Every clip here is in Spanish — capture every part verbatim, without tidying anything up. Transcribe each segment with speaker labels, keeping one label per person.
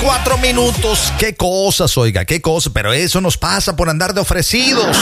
Speaker 1: Cuatro minutos. Qué cosas, oiga, qué cosas. Pero eso nos pasa por andar de ofrecidos.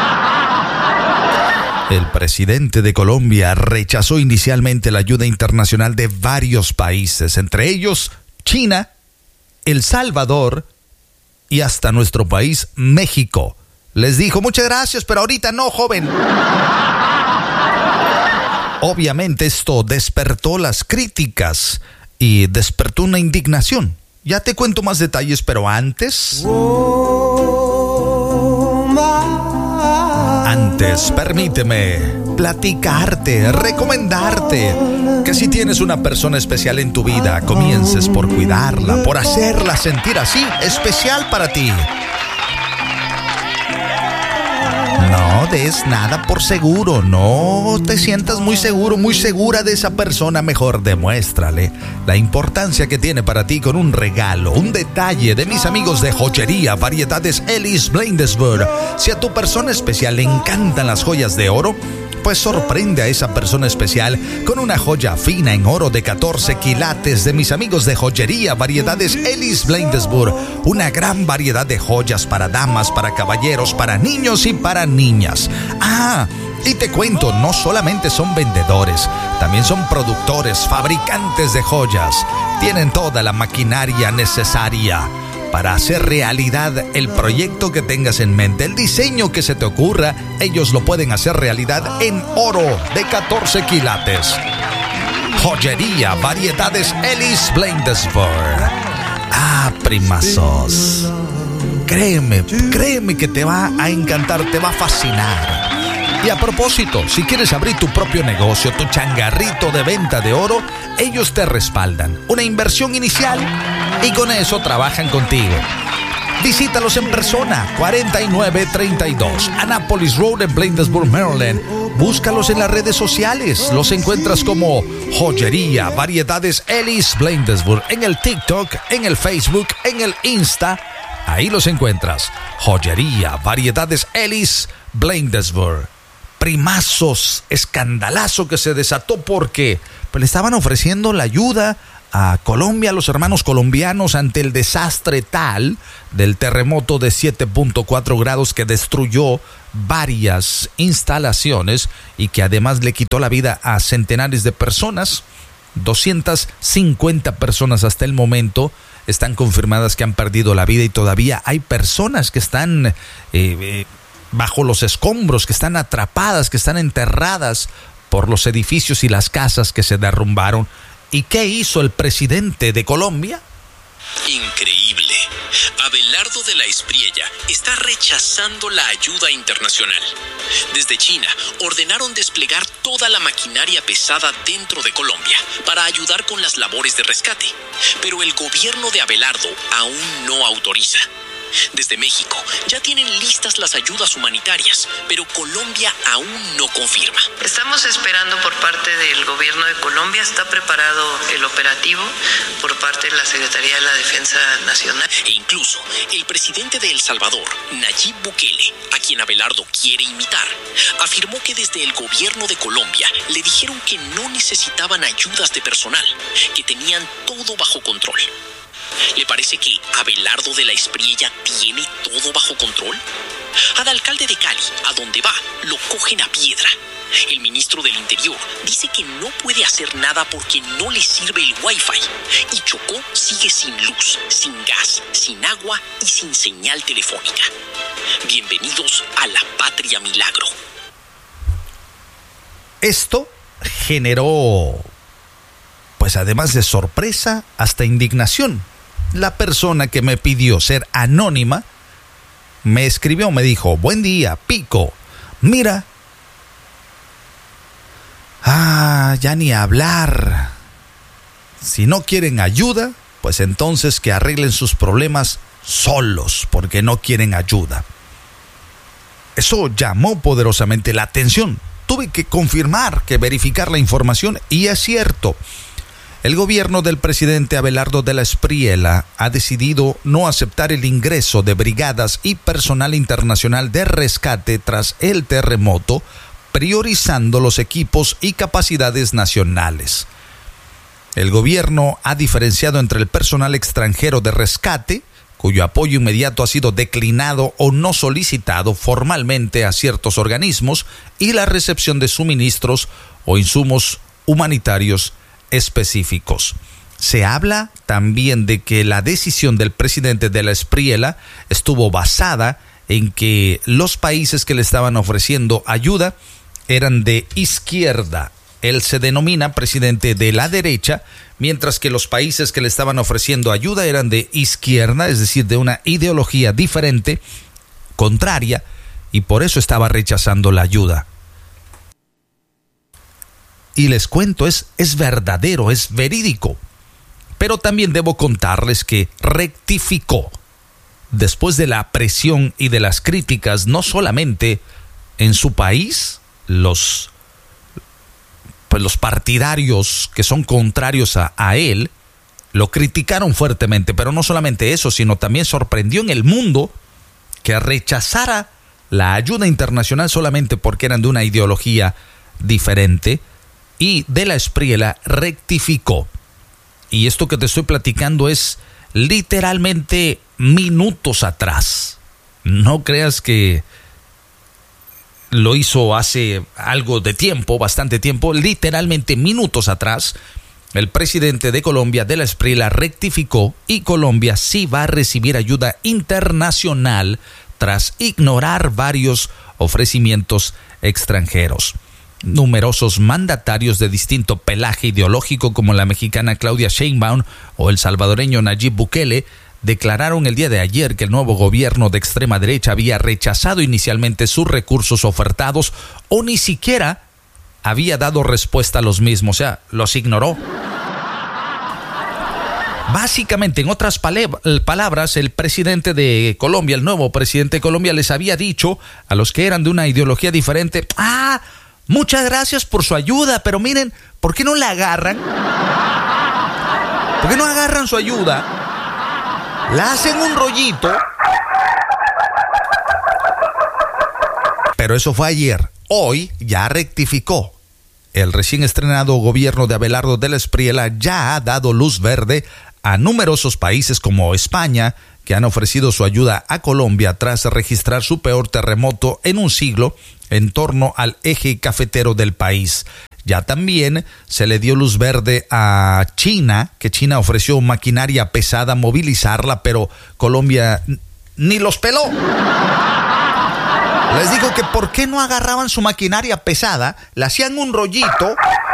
Speaker 1: El presidente de Colombia rechazó inicialmente la ayuda internacional de varios países, entre ellos China, El Salvador y hasta nuestro país, México. Les dijo, muchas gracias, pero ahorita no, joven. Obviamente esto despertó las críticas y despertó una indignación. Ya te cuento más detalles, pero antes... Antes, permíteme platicarte, recomendarte que si tienes una persona especial en tu vida, comiences por cuidarla, por hacerla sentir así, especial para ti. No des nada por seguro, no te sientas muy seguro, muy segura de esa persona. Mejor demuéstrale la importancia que tiene para ti con un regalo, un detalle de mis amigos de Joyería Variedades Ellis Bladensburg. Si a tu persona especial le encantan las joyas de oro, pues sorprende a esa persona especial con una joya fina en oro de catorce quilates de mis amigos de Joyería Variedades Ellis Bladensburg. Una gran variedad de joyas para damas, para caballeros, para niños y para niñas. Ah, y te cuento, no solamente son vendedores, también son productores, fabricantes de joyas. Tienen toda la maquinaria necesaria para hacer realidad el proyecto que tengas en mente, el diseño que se te ocurra. Ellos lo pueden hacer realidad en oro de catorce quilates. Joyería Variedades Ellis Bladensburg. Ah, primazos. Créeme, créeme que te va a encantar, te va a fascinar. Y a propósito, si quieres abrir tu propio negocio, tu changarrito de venta de oro, ellos te respaldan. Una inversión inicial y con eso trabajan contigo. Visítalos en persona, cuarenta y nueve treinta y dos Annapolis Road en Bladensburg, Maryland. Búscalos en las redes sociales. Los encuentras como Joyería Variedades Ellis Bladensburg en el TikTok, en el Facebook, en el Insta. Ahí los encuentras. Joyería Variedades Ellis Bladensburg. Primazos, escandalazo que se desató porque pues, le estaban ofreciendo la ayuda a Colombia, a los hermanos colombianos, ante el desastre tal del terremoto de siete punto cuatro grados que destruyó varias instalaciones y que además le quitó la vida a centenares de personas. doscientas cincuenta personas hasta el momento están confirmadas que han perdido la vida y todavía hay personas que están eh, eh, bajo los escombros, que están atrapadas, que están enterradas por los edificios y las casas que se derrumbaron. ¿Y qué hizo el presidente de Colombia?
Speaker 2: Increíble. Abelardo de la Espriella está rechazando la ayuda internacional. Desde China ordenaron desplegar toda la maquinaria pesada dentro de Colombia para ayudar con las labores de rescate, pero el gobierno de Abelardo aún no autoriza. Desde México ya tienen listas las ayudas humanitarias, pero Colombia aún no confirma.
Speaker 3: Estamos esperando por parte del gobierno de Colombia, está preparado el operativo por parte de la Secretaría de la Defensa Nacional.
Speaker 2: E incluso el presidente de El Salvador, Nayib Bukele, a quien Abelardo quiere imitar, afirmó que desde el gobierno de Colombia le dijeron que no necesitaban ayudas de personal, que tenían todo bajo control. ¿Le parece que Abelardo de la Espriella tiene todo bajo control? Al alcalde de Cali, a donde va, lo cogen a piedra. El ministro del Interior dice que no puede hacer nada porque no le sirve el Wi-Fi. Y Chocó sigue sin luz, sin gas, sin agua y sin señal telefónica. Bienvenidos a la Patria Milagro.
Speaker 1: Esto generó, pues además de sorpresa, hasta indignación. La persona que me pidió ser anónima me escribió, me dijo: buen día, Pico, mira, ah, ya ni hablar. Si no quieren ayuda, pues entonces que arreglen sus problemas solos, porque no quieren ayuda. Eso llamó poderosamente la atención. Tuve que confirmar, que verificar la información, y es cierto. El gobierno del presidente Abelardo de la Espriella ha decidido no aceptar el ingreso de brigadas y personal internacional de rescate tras el terremoto, priorizando los equipos y capacidades nacionales. El gobierno ha diferenciado entre el personal extranjero de rescate, cuyo apoyo inmediato ha sido declinado o no solicitado formalmente a ciertos organismos, y la recepción de suministros o insumos humanitarios específicos. Se habla también de que la decisión del presidente de la Espriella estuvo basada en que los países que le estaban ofreciendo ayuda eran de izquierda. Él se denomina presidente de la derecha, mientras que los países que le estaban ofreciendo ayuda eran de izquierda, es decir, de una ideología diferente, contraria, y por eso estaba rechazando la ayuda. Y les cuento, es, es verdadero, es verídico. Pero también debo contarles que rectificó después de la presión y de las críticas, no solamente en su país, los, pues los partidarios que son contrarios a, a él lo criticaron fuertemente, pero no solamente eso, sino también sorprendió en el mundo que rechazara la ayuda internacional solamente porque eran de una ideología diferente, y de la Espriella rectificó. Y esto que te estoy platicando es literalmente minutos atrás. No creas que lo hizo hace algo de tiempo, bastante tiempo, literalmente minutos atrás. El presidente de Colombia, de la Espriella, rectificó y Colombia sí va a recibir ayuda internacional tras ignorar varios ofrecimientos extranjeros. Numerosos mandatarios de distinto pelaje ideológico, como la mexicana Claudia Sheinbaum o el salvadoreño Nayib Bukele, declararon el día de ayer que el nuevo gobierno de extrema derecha había rechazado inicialmente sus recursos ofertados o ni siquiera había dado respuesta a los mismos, o sea, los ignoró. Básicamente, en otras palabras, el presidente de Colombia, el nuevo presidente de Colombia, les había dicho a los que eran de una ideología diferente: ¡ah! Muchas gracias por su ayuda, pero miren, ¿por qué no la agarran? ¿Por qué no agarran su ayuda? La hacen un rollito. Pero eso fue ayer. Hoy ya rectificó. El recién estrenado gobierno de Abelardo de la Espriella ya ha dado luz verde a numerosos países como España, que han ofrecido su ayuda a Colombia tras registrar su peor terremoto en un siglo en torno al eje cafetero del país. Ya también se le dio luz verde a China, que China ofreció maquinaria pesada, movilizarla, pero Colombia ni los peló. Les digo que ¿por qué no agarraban su maquinaria pesada? Le hacían un rollito,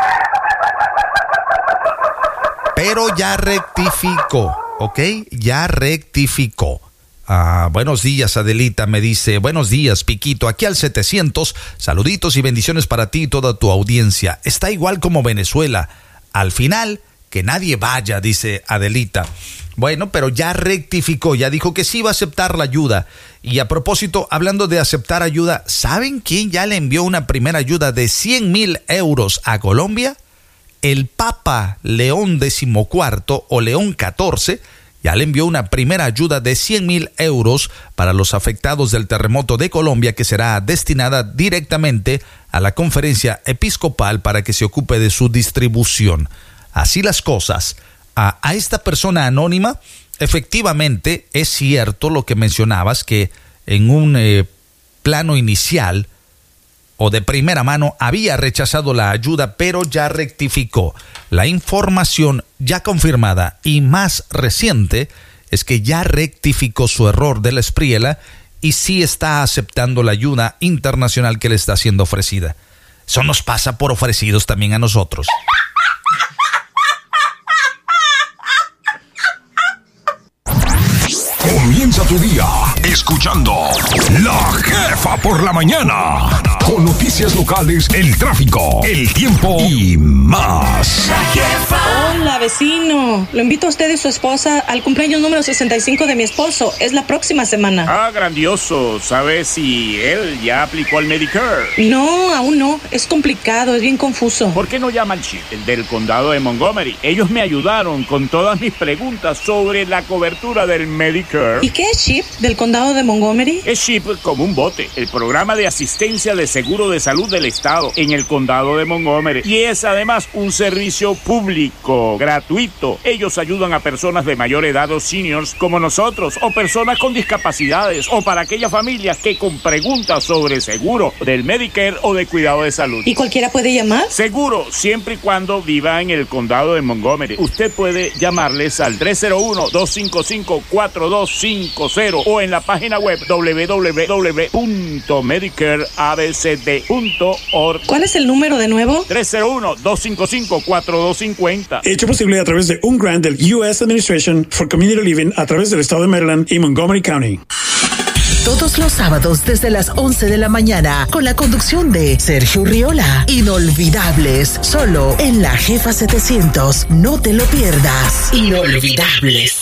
Speaker 1: pero ya rectificó, ¿ok? Ya rectificó. Ah, buenos días, Adelita, me dice. Buenos días, Piquito, aquí al setecientos. Saluditos y bendiciones para ti y toda tu audiencia. Está igual como Venezuela. Al final, que nadie vaya, dice Adelita. Bueno, pero ya rectificó, ya dijo que sí va a aceptar la ayuda. Y a propósito, hablando de aceptar ayuda, ¿saben quién ya le envió una primera ayuda de cien mil euros a Colombia? El Papa León decimocuarto o León catorce ya le envió una primera ayuda de cien mil euros para los afectados del terremoto de Colombia, que será destinada directamente a la conferencia episcopal para que se ocupe de su distribución. Así las cosas. A, a esta persona anónima, efectivamente es cierto lo que mencionabas, que en un eh, plano inicial o de primera mano había rechazado la ayuda, pero ya rectificó. La información ya confirmada y más reciente es que ya rectificó su error de la Espriella y sí está aceptando la ayuda internacional que le está siendo ofrecida. Eso nos pasa por ofrecidos también a nosotros.
Speaker 4: Comienza tu día escuchando La Jefa por la mañana, con noticias locales, el tráfico, el tiempo y más.
Speaker 5: La Jefa. Hola, vecino. Lo invito a usted y su esposa al cumpleaños número sesenta y cinco de mi esposo. Es la próxima semana.
Speaker 6: Ah, grandioso. ¿Sabes si él ya aplicó al Medicare?
Speaker 5: No, aún no. Es complicado, es bien confuso.
Speaker 6: ¿Por qué no llama al C H I P, el del condado de Montgomery? Ellos me ayudaron con todas mis preguntas sobre la cobertura del Medicare.
Speaker 5: ¿Y qué es C H I P del condado de Montgomery?
Speaker 6: Es C H I P como un bote, el programa de asistencia de seguro de salud del estado en el condado de Montgomery. Y es además un servicio público, gratuito. Ellos ayudan a personas de mayor edad o seniors como nosotros, o personas con discapacidades, o para aquellas familias que con preguntas sobre seguro del Medicare o de cuidado de salud.
Speaker 5: ¿Y cualquiera puede llamar?
Speaker 6: Seguro, siempre y cuando viva en el condado de Montgomery. Usted puede llamarles al tres cero uno, dos cinco cinco, cuatro dos cinco cero o en la página web doble u doble u doble u punto medicare a b c d punto org.
Speaker 5: ¿Cuál es el número de nuevo?
Speaker 6: tres cero uno, dos cinco cinco, cuatro dos cinco cero.
Speaker 7: Hecho posible a través de un grant del U S Administration for Community Living a través del estado de Maryland y Montgomery County.
Speaker 8: Todos los sábados desde las once de la mañana con la conducción de Sergio Urriola. Inolvidables, solo en La Jefa setecientos. No te lo pierdas. Inolvidables.